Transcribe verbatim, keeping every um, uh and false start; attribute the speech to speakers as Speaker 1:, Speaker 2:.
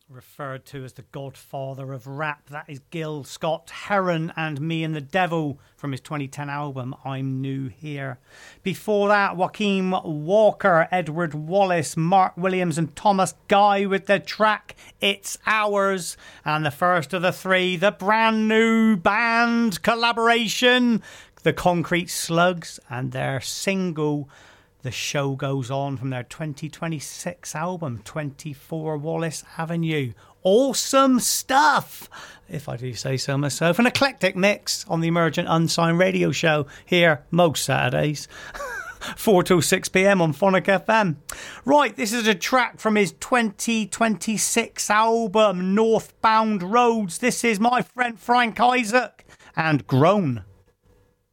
Speaker 1: Referred to as the godfather of rap. That is Gil Scott-Heron and Me and the Devil from his twenty ten album I'm New Here. Before that, Joaquin Walker, Edward Wallace, Mark Williams and Thomas Guy with the track It's Ours. And the first of the three, the brand new band collaboration, the Concrete Slugs, and their single The Show Goes On from their twenty twenty-six album, twenty-four Wallace Avenue. Awesome stuff, if I do say so myself. An eclectic mix on the Emergent Unsigned radio show here most Saturdays. four till six p.m. on Phonic F M. Right, this is a track from his twenty twenty-six album, Northbound Roads. This is my friend Frank Isaac and Grown.